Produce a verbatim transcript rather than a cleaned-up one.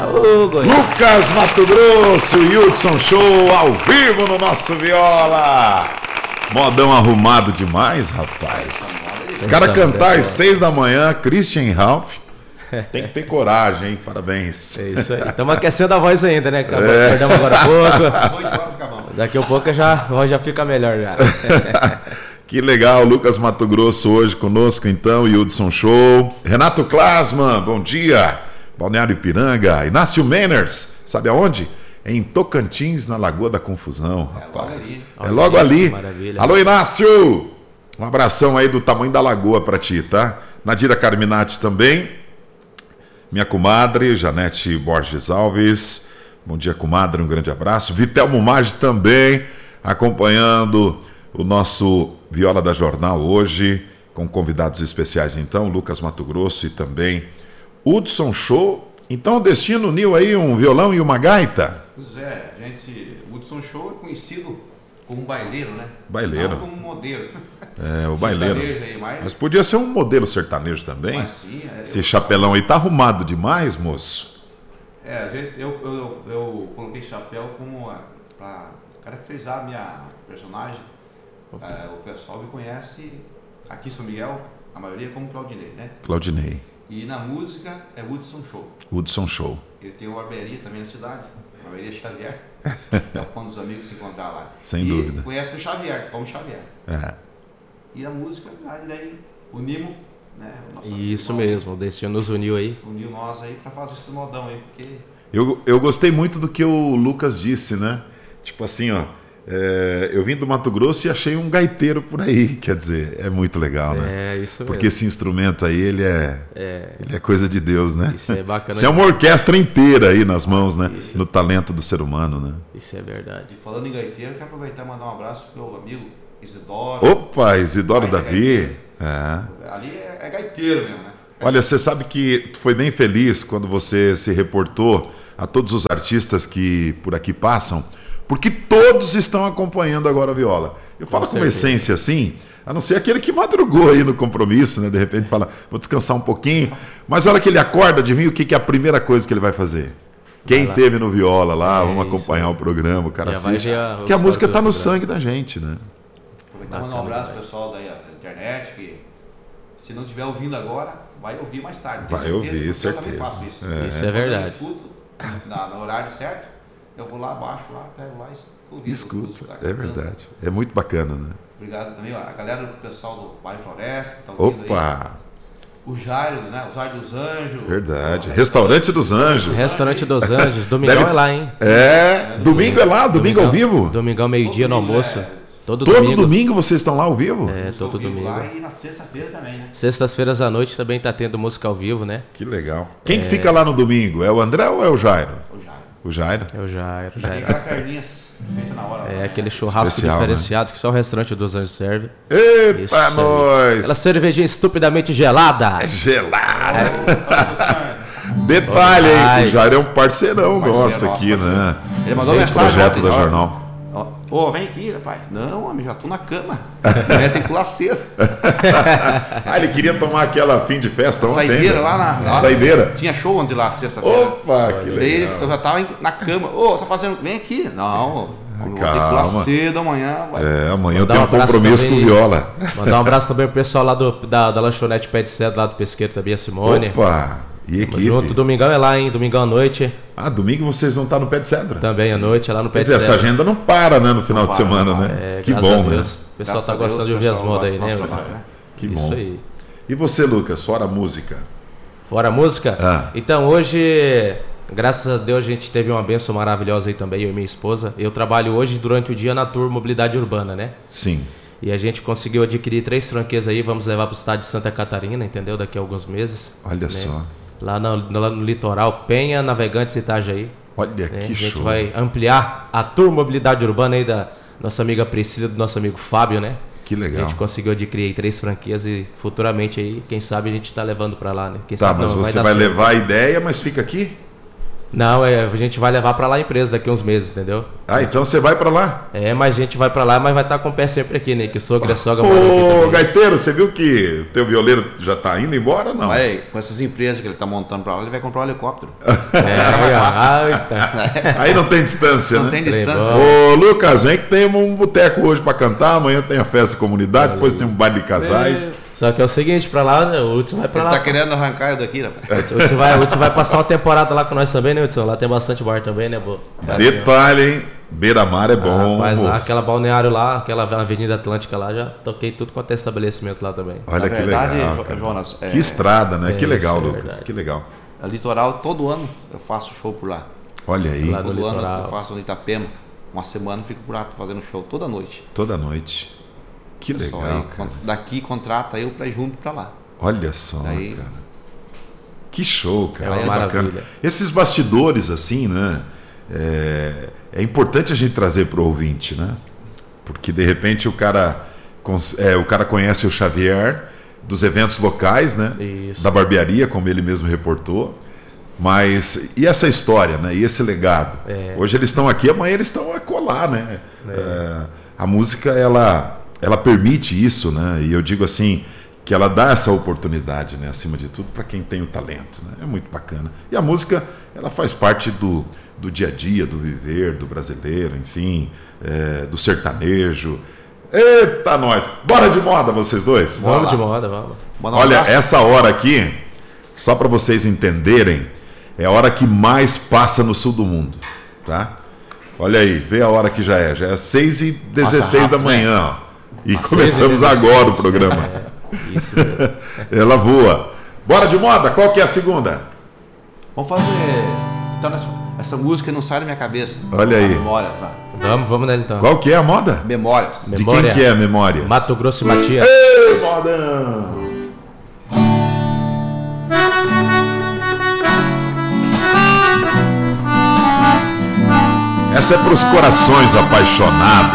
Ô, Lucas Mato Grosso e Hudson Show ao vivo no nosso Viola. Modão arrumado demais, rapaz. Os caras cantar às seis da manhã, Christian Ralph. Tem que ter coragem, hein? Parabéns. É isso aí. Estamos aquecendo a voz ainda, né? Acabamos é. agora há pouco. Daqui a pouco já, a voz já fica melhor já. Que legal, Lucas Mato Grosso hoje conosco então, e Hudson Show. Renato Klasman, bom dia. Balneário Ipiranga. Inácio Menners, sabe aonde? Em Tocantins, na Lagoa da Confusão, rapaz. É logo ali. É logo ali. Alô, Inácio! Um abração aí do tamanho da lagoa pra ti, tá? Nadira Carminati também. Minha comadre, Janete Borges Alves. Bom dia, comadre, um grande abraço. Vitelmo Maggi também, acompanhando o nosso Viola da Jornal hoje, com convidados especiais então, Lucas Mato Grosso e também Hudson Show. Então o Destino uniu aí um violão e uma gaita? Pois é, a gente, o Hudson Show é conhecido como baileiro, né? Baileiro. Não como modelo. É, o baileiro. Aí, mas... mas podia ser um modelo sertanejo também. Mas sim, é, Esse eu... chapelão aí tá arrumado demais, moço. É, a gente, eu, eu, eu coloquei chapéu como para caracterizar a minha personagem. É, o pessoal me conhece aqui em São Miguel, a maioria como Claudinei, né? Claudinei. E na música é Hudson Show. Hudson Show. Ele tem uma barbearia também na cidade, a barbearia Xavier. É quando os amigos se encontrar lá. Sem e dúvida. Conhece o Xavier, como Xavier. É. E a música, aí daí unimos, né? Isso mesmo, o Destino nos uniu aí. Uniu nós aí para fazer esse modão aí, porque... Eu, eu gostei muito do que o Lucas disse, né? Tipo assim, ó. É, eu vim do Mato Grosso e achei um gaiteiro por aí, quer dizer, é muito legal, né? É, isso mesmo. Porque esse instrumento aí, ele é, é, ele é coisa de Deus, né? Isso é bacana. Isso é uma orquestra inteira aí nas mãos, né? Isso. No talento do ser humano, né? Isso é verdade. E falando em gaiteiro, quero aproveitar e mandar um abraço pro meu amigo Isidoro. Opa, Isidoro Davi. É. Ali é, é gaiteiro mesmo, né? Olha, você sabe que tu foi bem feliz quando você se reportou a todos os artistas que por aqui passam, porque todos estão acompanhando agora a viola. Eu falo com, com uma essência assim, a não ser aquele que madrugou aí no compromisso, né? De repente fala, vou descansar um pouquinho. Mas a hora que ele acorda, adivinha o que, que é a primeira coisa que ele vai fazer? Quem vai teve no viola lá, é vamos acompanhar isso. O programa, o cara já assiste. A, porque a música está no sangue da gente, né? Aproveitar e mandar um abraço pro pessoal da internet, que se não estiver ouvindo agora, vai ouvir mais tarde. Vai certeza, ouvir, certeza. Eu também faço isso. É. Isso é verdade. Eu escuto na, no horário certo, eu vou lá abaixo, lá, pego lá e ouvido, escuto. Tá é verdade. É muito bacana, né? Obrigado também a galera do pessoal do Bairro Floresta. Tá ouvindo Opa! Aí. O Jairo, né? O Jairo dos Anjos. Verdade. O Restaurante dos Anjos. Restaurante dos Anjos. Domingão Deve... é lá, hein? É. é domingo é lá, domingo domingão, ao vivo? Domingão, meio-dia no almoço. É... Todo, todo domingo. domingo vocês estão lá ao vivo? É, todo domingo. Lá e na sexta-feira também, né? Sextas-feiras à noite também tá tendo música ao vivo, né? Que legal. Quem é... que fica lá no domingo? É o André ou é o Jairo? O Jairo. O Jairo? É o Jairo. Tem aquela carninha feita na hora. É lá, aquele né? churrasco especial, diferenciado, né? Que só o restaurante dos Anjos serve. Eita, Isso, nós! Aquela cervejinha estupidamente gelada. É gelada! Detalhe, hein? O Jairo é um parceirão, parceiro nosso aqui, parceiro. Né? Ele mandou mensagem. Projeto da Jornal. Ô, oh, vem aqui, rapaz. Não, homem, já tô na cama. Tem que pular cedo. Ah, ele queria tomar aquela fim de festa ontem. Saideira lá na. Lá, Saideira? Tinha show ontem lá, sexta-feira. Opa, que legal. Eu já tava na cama. Ô, oh, tá fazendo. Vem aqui. Não, vou ter que pular cedo amanhã. Vai. É, amanhã eu tenho um compromisso também, com viola. Mandar um abraço também pro pessoal lá do, da, da lanchonete Pé de Cedo, lá do Pesqueiro também, a Simone. Opa! E equipe. Junto, domingão é lá, hein? Domingão à noite. Ah, domingo vocês vão estar no Pé de Cedro? Também à noite, é lá no Pé de Cedro. Essa agenda não para, né, no final não de para, semana, né? É, que bom, né? O pessoal está gostando de ouvir as modas aí, né? né? Que Isso bom. Aí. E você, Lucas, fora a música? Fora a música? Ah. Então, hoje, graças a Deus, a gente teve uma bênção maravilhosa aí também, eu e minha esposa. Eu trabalho hoje durante o dia na Tour Mobilidade Urbana, né? Sim. E a gente conseguiu adquirir três franquias aí, vamos levar para o estado de Santa Catarina, entendeu? Daqui a alguns meses. Olha né? só. Lá no, lá no litoral, Penha, Navegantes e Itajaí. Olha né? que A gente show. vai ampliar a Tour Mobilidade Urbana aí da nossa amiga Priscila, do nosso amigo Fábio, né? Que legal. A gente conseguiu adquirir aí três franquias e futuramente aí, quem sabe a gente está levando para lá, né? Quem tá, sabe mas não, você vai, vai certo. levar a ideia, mas fica aqui? Não, é, a gente vai levar pra lá a empresa daqui uns meses, entendeu? Ah, então você vai pra lá? É, mas a gente vai pra lá, mas vai estar com o pé sempre aqui, né? Que o sogro e a sogra moram aqui Ô, também. gaiteiro, você viu que o teu violeiro já tá indo embora ou não? Olha aí, com essas empresas que ele tá montando pra lá, ele vai comprar um helicóptero. É, ah, então. Aí não tem distância, Não né? tem distância. bom. Ô, Lucas, vem que tem um boteco hoje pra cantar, amanhã tem a festa de comunidade, depois tem um baile de casais. Só que é o seguinte, pra lá, né, o Hudson vai pra Ele lá. tá querendo arrancar eu daqui, rapaz. O Hudson vai, o Hudson vai passar uma temporada lá com nós também, né, Hudson? Lá tem bastante bar também, né, Bo? Detalhe, hein? Beira-mar é bom, Rapaz, lá, moço. aquela balneário lá, aquela Avenida Atlântica lá, já toquei tudo quanto é estabelecimento lá também. Olha Na que verdade, legal, Jo- cara. Jonas, é- Que estrada, né? É, que legal, isso é Lucas. verdade. Que legal. A Litoral, todo ano eu faço show por lá. Olha aí, Lá no Todo ano litoral. eu faço no Itapema. Uma semana eu fico por lá fazendo show toda noite. toda noite. Que Pessoal legal, aí, cara. con- daqui contrata eu pra ir junto pra lá. Olha só, Aí- cara. Que show, cara. É uma que maravilha. bacana. Esses bastidores, assim, né? É, é importante a gente trazer pro ouvinte, né? Porque de repente o cara, cons- é, o cara conhece o Xavier dos eventos locais, né? Isso. Da barbearia, como ele mesmo reportou. Mas e essa história, né? E esse legado? É. Hoje eles estão aqui, amanhã eles estão a colar, né? É, a música, ela, ela permite isso, né? E eu digo assim, que ela dá essa oportunidade, né? Acima de tudo, para quem tem o talento, né? É muito bacana. E a música, ela faz parte do, do dia a dia, do viver, do brasileiro, enfim, é, do sertanejo. Eita, nós! Bora de moda, vocês dois? Vamos lá. de moda, vamos. Mandar um Olha, abraço. essa hora aqui, só para vocês entenderem, é a hora que mais passa no sul do mundo, tá? Olha aí, vê a hora que já é. Já é seis e dezesseis da rápido, manhã, ó. E seis e começamos dezesseis, agora o programa. É, isso mesmo. Ela voa. Bora de moda? Qual que é a segunda? Vamos fazer. Então, nessa- essa música não sai da minha cabeça. Olha aí. A memória, tá? Vamos, vamos nele então. Qual que é a moda? Memórias. De Memória. quem que é a memória? Mato Grosso e Matias. Ei, modão! Essa é para os corações apaixonados.